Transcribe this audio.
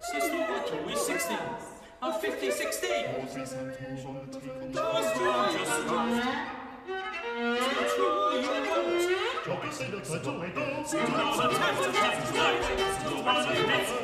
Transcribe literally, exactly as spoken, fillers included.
Sister, what two is sixty? Uh, fifty, sixty. All three samples on the table. Just try, just try. Just try your worst. Jockey said a better way goes. Do not attempt to test tonight. Do what it is.